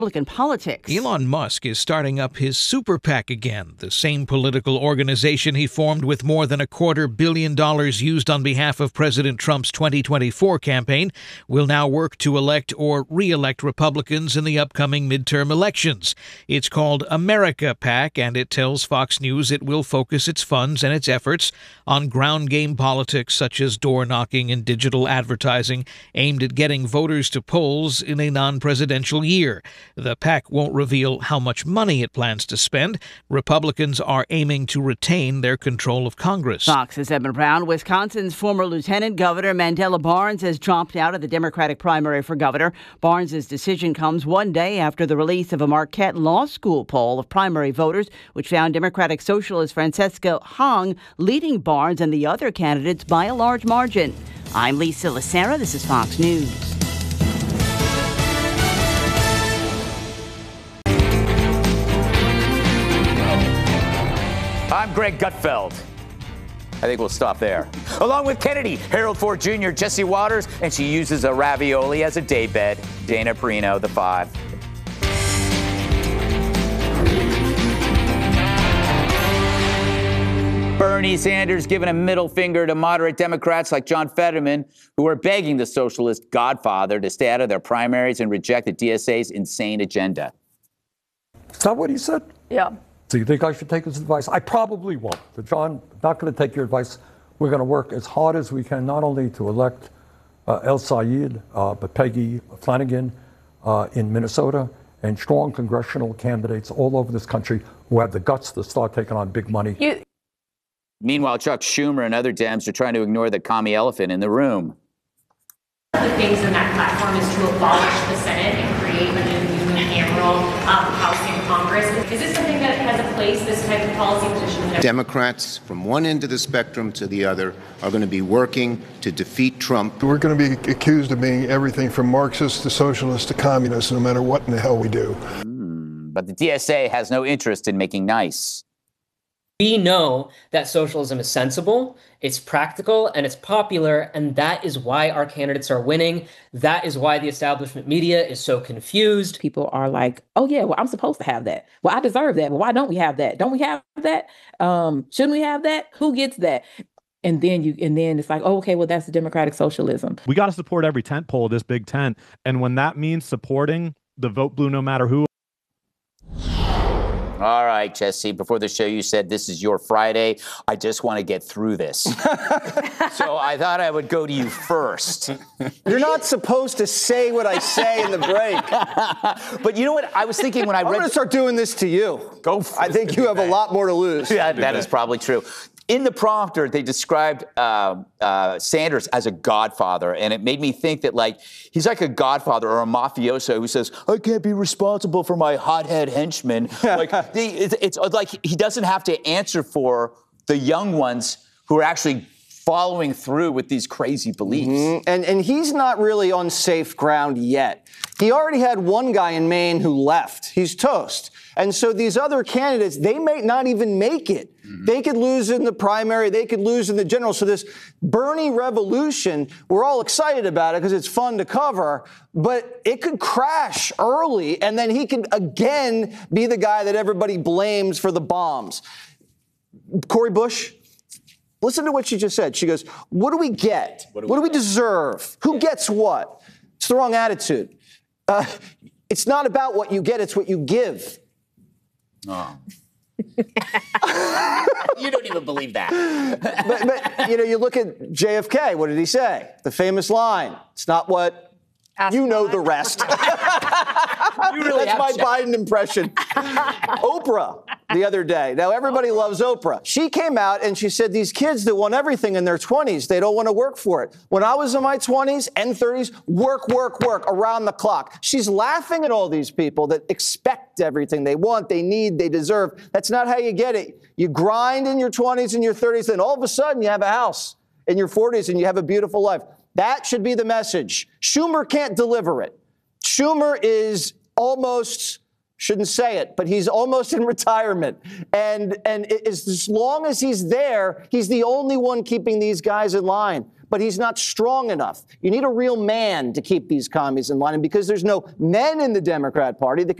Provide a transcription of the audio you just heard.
Republican politics. Elon Musk is starting up his Super PAC again, the same political organization he formed with more than $250 million used on behalf of President Trump's 2024 campaign, will now work to elect or re-elect Republicans in the upcoming midterm elections. It's called America PAC, and it tells Fox News it will focus its funds and its efforts on ground game politics such as door-knocking and digital advertising aimed at getting voters to polls in a non-presidential year. The PAC won't reveal how much money it plans to spend. Republicans are aiming to retain their control of Congress. Fox's Edmund Brown. Wisconsin's former Lieutenant Governor Mandela Barnes has dropped out of the Democratic primary for governor. Barnes' decision comes one day after the release of a Marquette Law School poll of primary voters, which found Democratic Socialist Francesca Hong leading Barnes and the other candidates by a large margin. I'm Lisa Lacera. This is Fox News. I'm Greg Gutfeld. I think we'll stop there. Along with Kennedy, Harold Ford Jr., Jesse Waters, and she uses a ravioli as a daybed. Dana Perino, the 5. Bernie Sanders giving a middle finger to moderate Democrats like John Fetterman, who are begging the socialist godfather to stay out of their primaries and reject the DSA's insane agenda. Is that what he said? Yeah. Do you think I should take his advice? I probably won't. But John, not going to take your advice. We're going to work as hard as we can, not only to elect El Sayed, but Peggy Flanagan in Minnesota, and strong congressional candidates all over this country who have the guts to start taking on big money. Meanwhile, Chuck Schumer and other Dems are trying to ignore the commie elephant in the room. One of the things in that platform is to abolish the Senate and create a new unicameral House and Congress. Is this something that has a place, this type of policy position? Democrats from one end of the spectrum to the other are going to be working to defeat Trump. We're going to be accused of being everything from Marxist to socialist to communist, no matter what in the hell we do. But the DSA has no interest in making nice. We know that socialism is sensible, it's practical, and it's popular, and that is why our candidates are winning. That is why the establishment media is so confused. People are like, oh, yeah, well, I'm supposed to have that. Well, I deserve that. Well, why don't we have that? Don't we have that? Shouldn't we have that? Who gets that? And then it's like, oh, okay, well, that's the democratic socialism. We got to support every tent pole of this big tent. And when that means supporting the vote blue no matter who. All right, Jesse, before the show, you said this is your Friday. I just want to get through this. So I thought I would go to you first. You're not supposed to say what I say in the break. But you know what? I was thinking when I read... I'm going to start doing this to you. Go for it. I think you have a lot more to lose. Yeah, that is probably true. In the prompter, they described Sanders as a godfather, and it made me think that, like, he's like a godfather or a mafioso who says, I can't be responsible for my hothead henchmen. It's like he doesn't have to answer for the young ones who are actually following through with these crazy beliefs. Mm-hmm. And he's not really on safe ground yet. He already had one guy in Maine who left. He's toast. And so these other candidates, they may not even make it. Mm-hmm. They could lose in the primary. They could lose in the general. So this Bernie revolution, we're all excited about it because it's fun to cover, but it could crash early, and then he could again be the guy that everybody blames for the bombs. Cori Bush, listen to what she just said. She goes, what do we get? What do we deserve? Who gets what? It's the wrong attitude. It's not about what you get, it's what you give. Oh. You don't even believe that. But you know, you look at JFK. What did he say? The famous line. It's not what... You know the rest. Really That's my Biden impression. Oprah the other day. Now, everybody loves Oprah. She came out and she said these kids that want everything in their 20s, they don't want to work for it. When I was in my 20s and 30s, work around the clock. She's laughing at all these people that expect everything they want, they need, they deserve. That's not how you get it. You grind in your 20s and your 30s, then all of a sudden you have a house in your 40s and you have a beautiful life. That should be the message. Schumer can't deliver it. Schumer is almost Shouldn't say it, but he's almost in retirement. And as long as he's there, he's the only one keeping these guys in line. But he's not strong enough. You need a real man to keep these commies in line. And because there's no men in the Democrat Party that